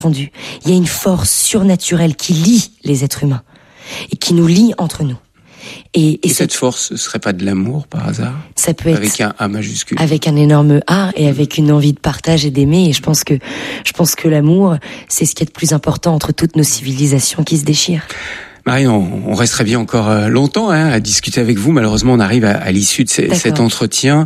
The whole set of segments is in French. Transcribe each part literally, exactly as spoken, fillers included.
Il y a une force surnaturelle qui lie les êtres humains et qui nous lie entre nous. Et, et, et cette force, ce serait pas de l'amour par hasard? Ça peut être avec un A majuscule, avec un énorme A et avec une envie de partage et d'aimer. Et je pense que je pense que l'amour, c'est ce qui est le plus important entre toutes nos civilisations qui se déchirent. Marie, on, on resterait bien encore longtemps hein, à discuter avec vous. Malheureusement, on arrive à, à l'issue de ce, cet entretien.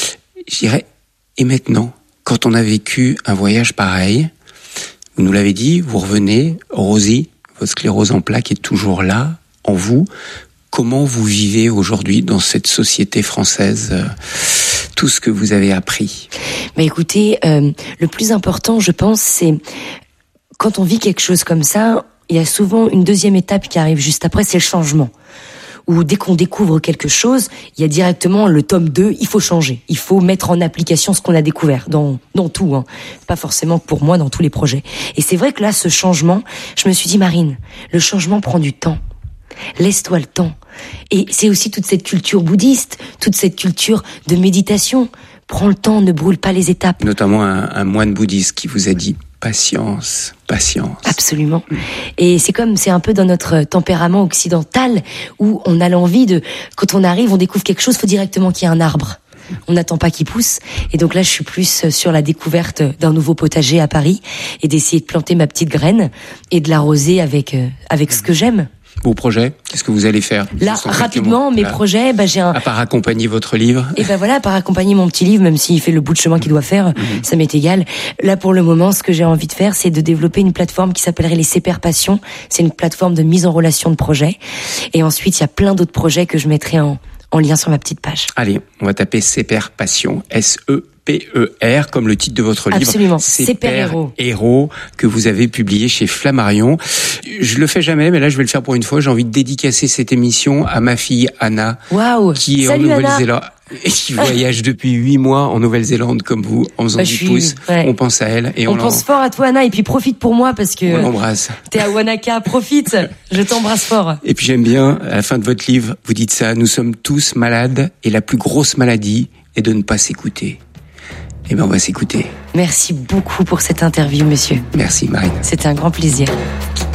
Je dirais, et maintenant, quand on a vécu un voyage pareil, vous nous l'avez dit, vous revenez, Rosie, votre sclérose en plaques est toujours là, en vous. Comment vous vivez aujourd'hui dans cette société française, euh, tout ce que vous avez appris? Bah écoutez, euh, le plus important, je pense, c'est quand on vit quelque chose comme ça, il y a souvent une deuxième étape qui arrive juste après, c'est le changement. Où dès qu'on découvre quelque chose, il y a directement le tome deux, il faut changer. Il faut mettre en application ce qu'on a découvert, dans, dans tout, hein. Pas forcément pour moi, dans tous les projets. Et c'est vrai que là, ce changement, je me suis dit, Marine, le changement prend du temps. Laisse-toi le temps. Et c'est aussi toute cette culture bouddhiste, toute cette culture de méditation. Prends le temps, ne brûle pas les étapes. Notamment un, un moine bouddhiste qui vous a dit patience, patience. Absolument. Et c'est comme, c'est un peu dans notre tempérament occidental où on a l'envie de, quand on arrive, on découvre quelque chose, faut directement qu'il y ait un arbre. On n'attend pas qu'il pousse. Et donc là, je suis plus sur la découverte d'un nouveau potager à Paris et d'essayer de planter ma petite graine et de l'arroser avec, avec ce que j'aime. Vos projets, qu'est-ce que vous allez faire? Là, rapidement, mes là, projets, bah, j'ai un... À part accompagner votre livre. Et ben voilà, à part accompagner mon petit livre, même s'il fait le bout de chemin qu'il doit faire, mmh. ça m'est égal. Là, pour le moment, ce que j'ai envie de faire, c'est de développer une plateforme qui s'appellerait les C P R Passion. C'est une plateforme de mise en relation de projets. Et ensuite, il y a plein d'autres projets que je mettrai en, en lien sur ma petite page. Allez, on va taper C P R Passion, S E P E R, comme le titre de votre livre. Absolument, C P R Héros. Héros, que vous avez publié chez Flammarion. Je le fais jamais, mais là je vais le faire pour une fois. J'ai envie de dédicacer cette émission à ma fille Anna, wow. qui est Salut, en Nouvelle-Zélande et qui voyage depuis huit mois en Nouvelle-Zélande comme vous, en faisant bah, du pouce. Ouais. On pense à elle et on, on pense fort à toi Anna, et puis profite pour moi parce que on l'embrasse. T'es à Wanaka, profite. Je t'embrasse fort. Et puis j'aime bien à la fin de votre livre, vous dites ça: nous sommes tous malades et la plus grosse maladie est de ne pas s'écouter. Eh bien, on va s'écouter. Merci beaucoup pour cette interview, monsieur. Merci, Marine. C'était un grand plaisir.